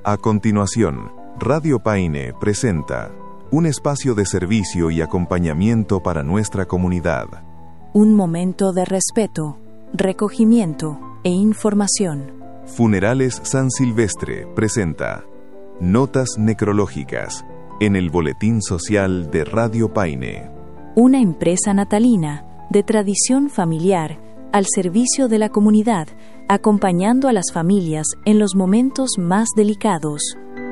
A continuación, Radio Paine presenta un espacio de servicio y acompañamiento para nuestra comunidad. Un momento de respeto, recogimiento e información. Funerales San Silvestre presenta Notas Necrológicas en el Boletín Social de Radio Paine. Una empresa natalina de tradición familiar al servicio de la comunidad, acompañando a las familias en los momentos más delicados.